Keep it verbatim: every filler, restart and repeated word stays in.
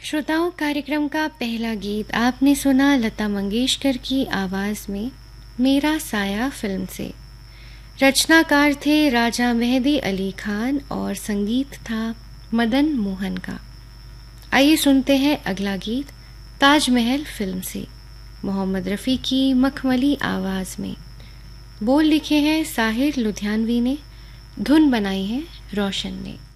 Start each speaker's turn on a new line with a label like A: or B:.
A: श्रोताओं, कार्यक्रम का पहला गीत आपने सुना लता मंगेशकर की आवाज में मेरा साया फिल्म से। रचनाकार थे राजा मेहदी अली खान और संगीत था मदन मोहन का। आइए सुनते हैं अगला गीत ताजमहल फिल्म से, मोहम्मद रफ़ी की मखमली आवाज में। बोल लिखे हैं साहिर लुधियानवी ने, धुन बनाई है रोशन ने।